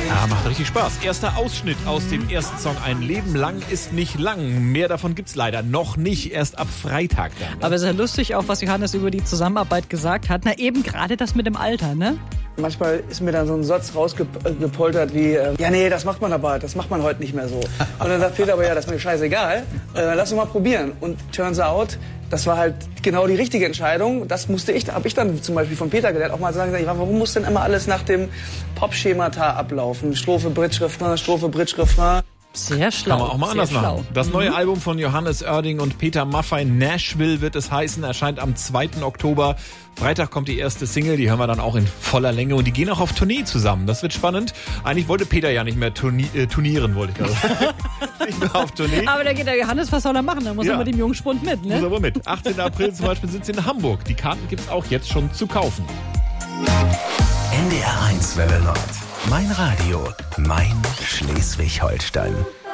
Ja, macht richtig Spaß. Erster Ausschnitt aus dem ersten Song. Ein Leben lang ist nicht lang. Mehr davon gibt's leider noch nicht. Erst ab Freitag dann. Ne? Aber es ist ja lustig auch, was Johannes über die Zusammenarbeit gesagt hat. Na eben gerade das mit dem Alter, ne? Manchmal ist mir dann so ein Satz rausgepoltert wie, ja nee, das macht man aber, das macht man heute nicht mehr so. Und dann sagt Peter aber, ja, das ist mir scheißegal, lass uns mal probieren. Und turns out, das war halt genau die richtige Entscheidung. Das habe ich dann zum Beispiel von Peter gelernt, auch mal sagen, warum muss denn immer alles nach dem Pop-Schemata ablaufen? Strophe, Bridge-Refrain, Strophe, Bridge-Refrain. Sehr schlau. Kann man auch mal anders machen. Das neue Album von Johannes Oerding und Peter Maffay, Nashville wird es heißen, erscheint am 2. Oktober. Freitag kommt die erste Single, die hören wir dann auch in voller Länge und die gehen auch auf Tournee zusammen. Das wird spannend. Eigentlich wollte Peter ja nicht mehr turnieren, wollte ich also. Nicht mehr auf Tournee. Aber da geht der Johannes, was soll er machen? Da muss er mit dem Jungspund mit, ne? Muss aber mit. 18. April zum Beispiel sind sie in Hamburg. Die Karten gibt's auch jetzt schon zu kaufen. NDR 1 Welle Nord. Mein Radio, mein Schleswig-Holstein.